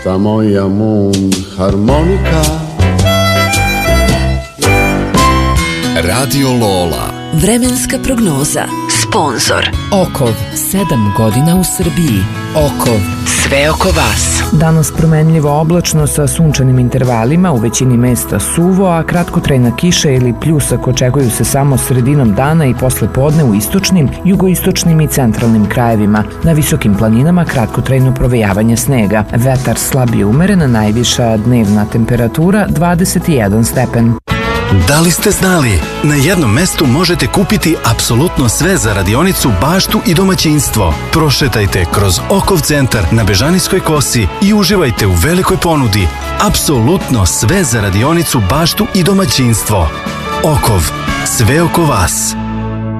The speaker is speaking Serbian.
ta moja mundharmonika. Radio Lola. Vremenska prognoza. Sponzor Okov, 7 godina u Srbiji. Okov, sve oko vas. Danas promenljivo oblačno sa sunčanim intervalima, u većini mesta suvo, a kratkotrajna kiša ili pljusak očekuju se samo sredinom dana i posle podne u istočnim, jugoistočnim i centralnim krajevima. Na visokim planinama kratkotrajno provejavanje snega. Vetar slab i umeren, najviša dnevna temperatura 21 stepen. Da li ste znali? Na jednom mestu možete kupiti apsolutno sve za radionicu, baštu i domaćinstvo. Prošetajte kroz Okov centar na Bežanijskoj kosi i uživajte u velikoj ponudi. Apsolutno sve za radionicu, baštu i domaćinstvo. Okov, sve oko vas.